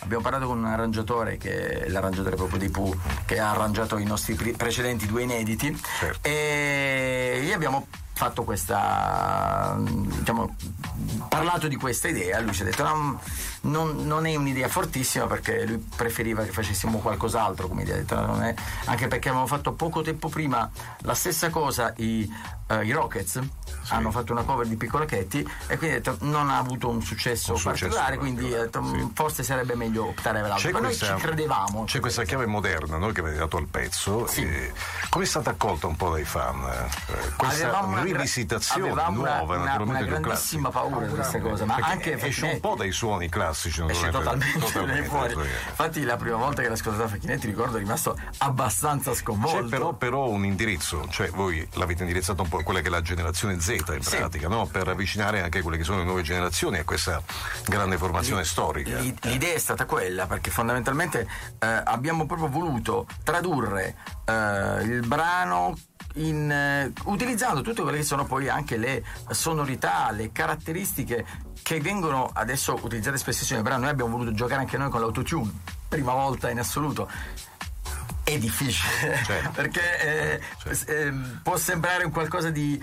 abbiamo parlato con un arrangiatore, che è l'arrangiatore proprio di Pooh, che ha arrangiato i nostri precedenti 2 inediti, certo. E gli abbiamo fatto questa, diciamo, parlato di questa idea. Lui ci ha detto non è un'idea fortissima, perché lui preferiva che facessimo qualcos'altro come idea. Non è, anche perché avevamo fatto poco tempo prima la stessa cosa i Rockets, sì. Hanno fatto una cover di Piccola Katy e quindi ha detto, non ha avuto un successo particolare, quindi ha detto, sì. Forse sarebbe meglio optare per l'altro. Noi ci credevamo. C'è questa chiave moderna, no, che avete dato al pezzo, sì. Come è stata accolta un po' dai fan? Questa rivisitazione nuova, una grandissima paura di questa cosa, ma anche esce un po' dai suoni classici, esce totalmente fuori. Infatti la prima volta che l'ho ascoltata Facchinetti, ricordo, è rimasto abbastanza sconvolto. C'è però un indirizzo, cioè voi l'avete indirizzato un po' a quella che è la generazione Z in pratica, no? Per avvicinare anche quelle che sono le nuove generazioni a questa grande formazione storica. L'idea è stata quella, perché fondamentalmente abbiamo proprio voluto tradurre il brano utilizzando tutte quelle che sono poi anche le sonorità, le caratteristiche che vengono adesso utilizzate spessissimo nel brano. Noi abbiamo voluto giocare anche noi con l'autotune, prima volta in assoluto. È difficile, certo. Perché può sembrare un qualcosa di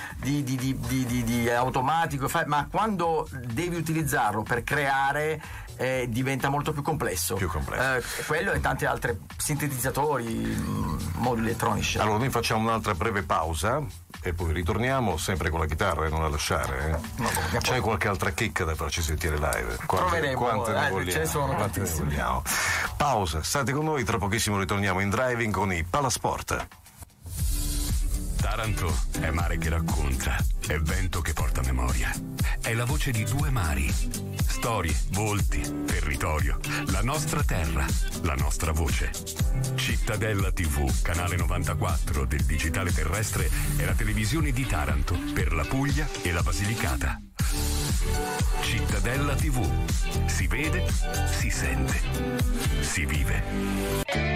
automatico, ma quando devi utilizzarlo per creare diventa molto più complesso. Quello e tanti altri sintetizzatori, moduli elettronici. Allora noi facciamo un'altra breve pausa e poi ritorniamo sempre con la chitarra e non la lasciare. C'è qualche altra chicca da farci sentire live? Proveremo, quante ne vogliamo? Ce ne sono tantissime. Pausa, state con noi, tra pochissimo ritorniamo in driving con i Palasport. Taranto è mare che racconta, è vento che porta memoria, è la voce di 2 mari, storie, volti, territorio, la nostra terra, la nostra voce. Cittadella TV, canale 94 del digitale terrestre, è la televisione di Taranto per la Puglia e la Basilicata. Cittadella TV, si vede, si sente, si vive.